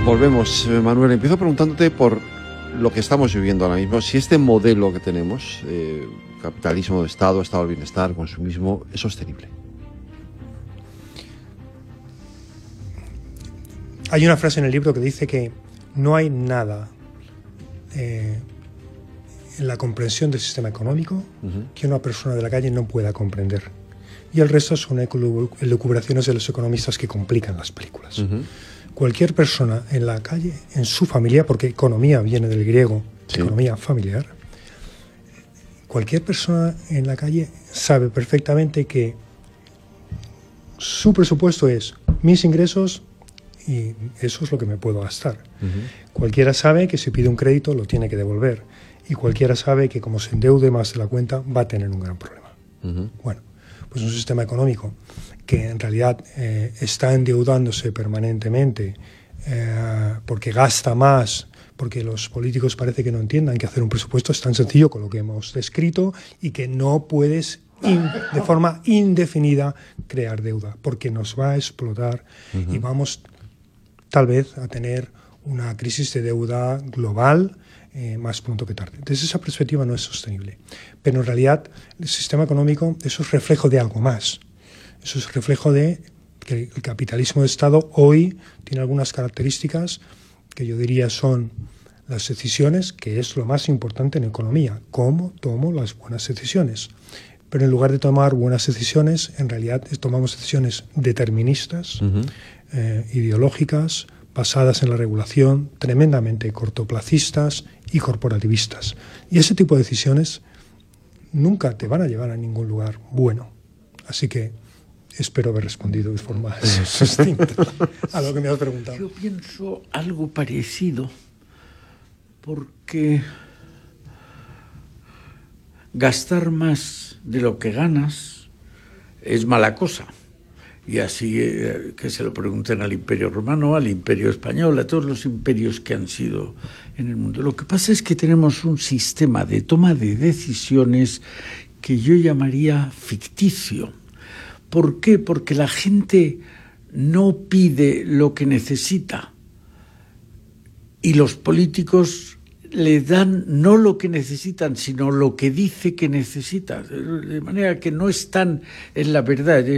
Volvemos, Manuel. Empiezo preguntándote por lo que estamos viviendo ahora mismo. Si este modelo que tenemos, capitalismo de Estado, Estado del bienestar, consumismo, es sostenible. Hay una frase en el libro que dice que no hay nada en la comprensión del sistema económico que una persona de la calle no pueda comprender. Y el resto son elucubraciones de los economistas que complican las películas. Cualquier persona en la calle, en su familia, porque economía viene del griego, sí, economía familiar, cualquier persona en la calle sabe perfectamente que su presupuesto es mis ingresos y eso es lo que me puedo gastar. Cualquiera sabe que si pide un crédito lo tiene que devolver y cualquiera sabe que como se endeude más de la cuenta va a tener un gran problema. Bueno, pues un sistema económico que en realidad está endeudándose permanentemente porque gasta más, porque los políticos parece que no entiendan que hacer un presupuesto es tan sencillo con lo que hemos descrito y que no puedes de forma indefinida crear deuda, porque nos va a explotar y vamos tal vez a tener una crisis de deuda global más pronto que tarde. Desde esa perspectiva no es sostenible. Pero en realidad el sistema económico, eso es reflejo de algo más. Eso es reflejo de que el capitalismo de Estado hoy tiene algunas características que yo diría son las decisiones, que es lo más importante en economía, cómo tomo las buenas decisiones. Pero en lugar de tomar buenas decisiones, en realidad tomamos decisiones deterministas, ideológicas, basadas en la regulación, tremendamente cortoplacistas y corporativistas. Y ese tipo de decisiones nunca te van a llevar a ningún lugar bueno. Así que espero haber respondido de forma sucinta a lo que me has preguntado. Yo pienso algo parecido, porque gastar más de lo que ganas es mala cosa. Y así que se lo pregunten al Imperio Romano, al Imperio Español, a todos los imperios que han sido en el mundo. Lo que pasa es que tenemos un sistema de toma de decisiones que yo llamaría ficticio. ¿Por qué? Porque la gente no pide lo que necesita y los políticos le dan no lo que necesitan, sino lo que dice que necesita. De manera que no están en la verdad.